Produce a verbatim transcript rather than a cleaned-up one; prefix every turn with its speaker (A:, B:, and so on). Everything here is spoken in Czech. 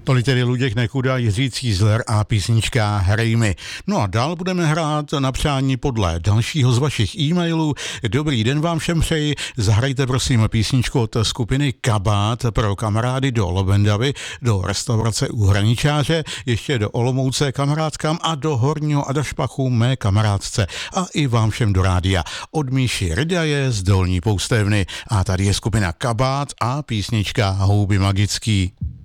A: Tolik tedy Luděk Nekuda, Jiří Cízler a písnička Hrej mi. No a dál budeme hrát na přání podle dalšího z vašich e-mailů. Dobrý den vám všem přeji, zahrajte prosím písničku od skupiny Kabát pro kamarády do Lobendavy, do restaurace u Hraničáře, ještě do Olomouce kamarádkám a do Horního Adašpachu mé kamarádce a i vám všem do rádia. Od Míši Rydaje z Dolní Poustevny a tady je skupina Kabát a písnička Houby magický.